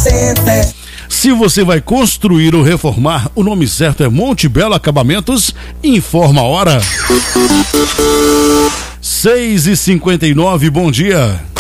Se você vai construir ou reformar, o nome certo é Monte Belo Acabamentos. Informa a hora. 6h59, bom dia.